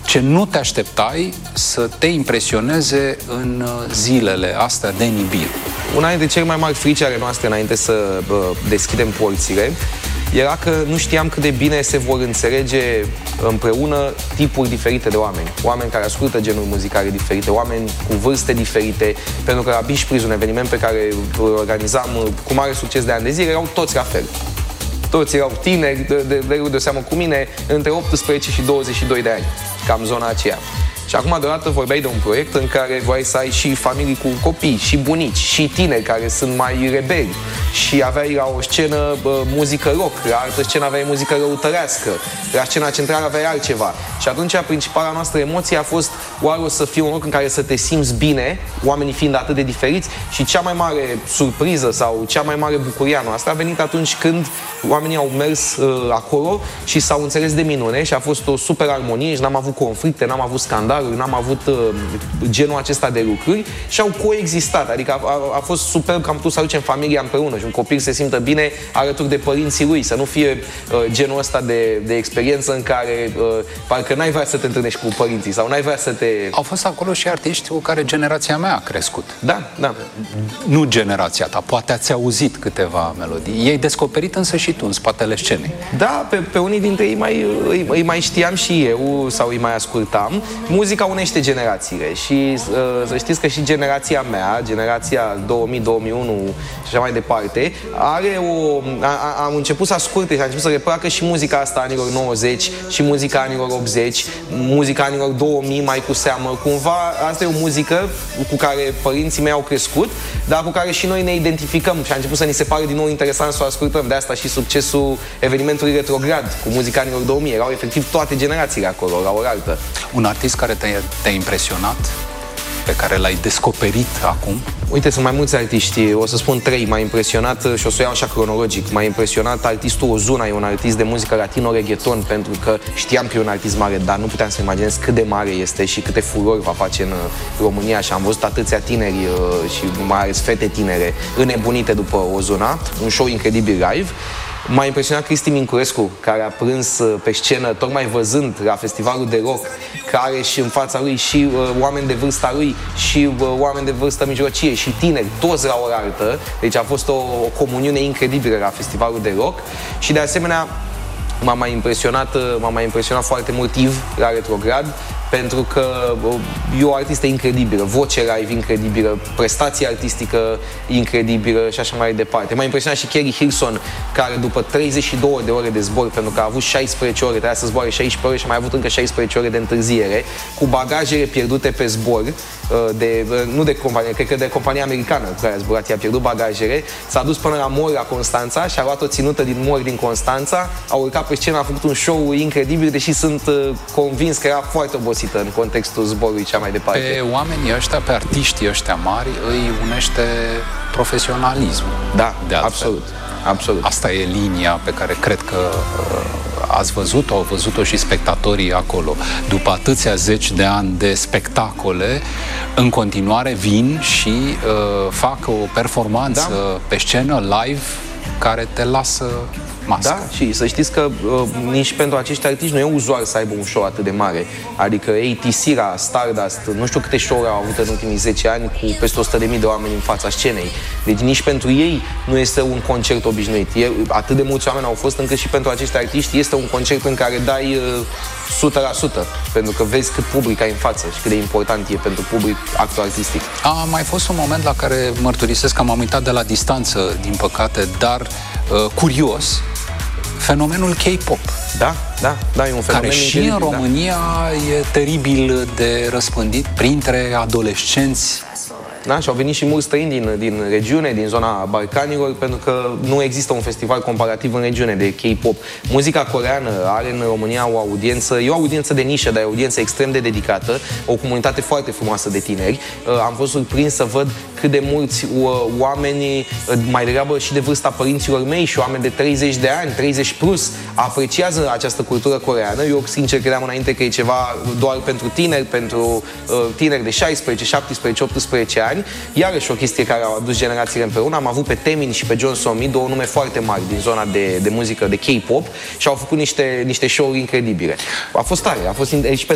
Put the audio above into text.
ce nu te așteptai să te impresioneze în zilele astea de Nibiru? Una dintre cele mai mari frici ale noastre înainte să deschidem porțile era că nu știam cât de bine se vor înțelege împreună tipuri diferite de oameni. Oameni care ascultă genuri muzicale diferite, oameni cu vârste diferite, pentru că la Beach Breeze, un eveniment pe care îl organizam cu mare succes de ani de zile, erau toți la fel. Toți erau tineri, de seamă cu mine, între 18 și 22 de ani, cam zona aceea. Și acum deodată vorbeai de un proiect în care voiai să ai și familii cu copii, și bunici, și tineri care sunt mai rebeli. Și aveai la o scenă muzică rock, la altă scenă aveai muzică răutărească, la scena centrală aveai altceva. Și atunci principala noastră emoție a fost oare o să fie un loc în care să te simți bine, oamenii fiind atât de diferiți, și cea mai mare surpriză sau cea mai mare bucurie a noastră a venit atunci când oamenii au mers acolo și s-au înțeles de minune și a fost o super armonie și n-am avut conflicte, n-am avut scandaluri, n-am avut genul acesta de lucruri și au coexistat. Adică a fost superb că am putut să aducem familia împreună și un copil se simtă bine alături de părinții lui, să nu fie genul ăsta de experiență în care parcă n-ai vrea să te întâlnești cu părinții sau n-ai vrea să te... Au fost acolo și artiști cu care generația mea a crescut. Da, da. Nu generația ta, poate ați auzit câteva melodii. I-ai descoperit însă și tu în spatele scenei. Da, pe unii dintre ei îi mai știam și eu sau îi mai ascultam. Muzica unește generațiile și să știți că și generația mea, generația 2000, 2001 și așa mai departe, am început să asculte și am început să reproacă și muzica asta anilor 90 și muzica anilor 80, muzica anilor 2000 mai cu seamă. Cumva asta e o muzică cu care părinții mei au crescut, dar cu care și noi ne identificăm și a început să ni se pare din nou interesant să o ascultăm. De asta și succesul evenimentului Retrograd cu muzica anilor 2000. Erau efectiv toate generațiile acolo, la oraltă. Un artist care te-a impresionat, pe care l-ai descoperit acum? Uite, sunt mai mulți artiști, o să spun 3. M-a impresionat, și o să o iau așa cronologic, m-a impresionat artistul Ozuna, e un artist de muzică latino-reggaeton, pentru că știam că e un artist mare, dar nu puteam să imaginez cât de mare este și câte furori va face în România. Și am văzut atâția tineri și mai ales fete tinere înnebunite după Ozuna, un show incredibil live. M-a impresionat Cristi Mincurescu, care a prins pe scenă, tocmai văzând la festivalul de rock, care și în fața lui și oameni de vârsta lui și oameni de vârstă mijlocie și tineri, toți la oraltă. Deci a fost o comuniune incredibilă la festivalul de rock și de asemenea m-a mai impresionat foarte mult Yves la Retrograd, pentru că e o artistă incredibilă, voce live incredibilă, prestație artistică incredibilă și așa mai departe. M-a impresionat și Kerry Hilson, care după 32 de ore de zbor, pentru că a avut 16 ore, trebuia să zboare 16 ore și a mai avut încă 16 ore de întârziere, cu bagajele pierdute pe zbor, nu de companie, cred că de compania americană cu care a zburat, i-a pierdut bagajele, s-a dus până la Mor, la Constanța, și a luat o ținută din Mor din Constanța, a urcat pe scenă, a făcut un show incredibil, deși sunt convins că era foarte obosită în contextul zborului cea mai departe. Pe oamenii ăștia, pe artiștii ăștia mari, îi unește profesionalismul. Da, absolut. Absolut. Asta e linia pe care cred că ați văzut-o, au văzut-o și spectatorii acolo. După atâția zeci de ani de spectacole, în continuare vin și fac o performanță pe scenă, live, care te lasă mască. Da, și să știți că nici pentru acești artiști nu e uzual să aibă un show atât de mare. Adică A.T.C.Ra, Stardust, nu știu câte show-uri au avut în ultimii 10 ani cu peste 100.000 de oameni în fața scenei. Deci nici pentru ei nu este un concert obișnuit. Atât de mulți oameni au fost încât și pentru acești artiști este un concert în care dai 100%, pentru că vezi cât public ai în față și cât de important e pentru public actul artistic. A mai fost un moment la care mărturisesc că m-am uitat de la distanță, din păcate, dar curios, fenomenul K-pop. Da, e un fenomen care și în România e teribil de răspândit printre adolescenți. Da, și au venit și mulți străini din regiune, din zona Balcanilor, pentru că nu există un festival comparativ în regiune de K-pop. Muzica coreeană are în România o audiență, e o audiență de nișă, dar e o audiență extrem de dedicată, o comunitate foarte frumoasă de tineri. Am fost surprins să văd cât de mulți oameni, mai degrabă și de vârsta părinților mei și oameni de 30 de ani, 30 plus, apreciază această cultură coreeană. Eu, sincer, credeam înainte că e ceva doar pentru tineri, pentru tineri de 16, 17, 18 ani. Iarăși o chestie care a adus generațiile împreună. Am avut pe Temin și pe John Somi, două nume foarte mari din zona de muzică, de K-pop, și au făcut niște show-uri incredibile. A fost tare, a fost